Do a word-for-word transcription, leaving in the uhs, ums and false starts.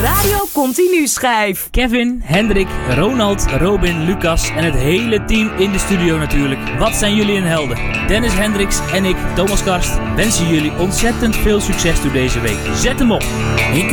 Radio Continu schijf. Kevin, Hendrik, Ronald, Robin, Lucas en het hele team in de studio natuurlijk. Wat zijn jullie een helden? Dennis Hendricks en ik, Thomas Karst, wensen jullie ontzettend veel succes door deze week. Zet hem op! Ik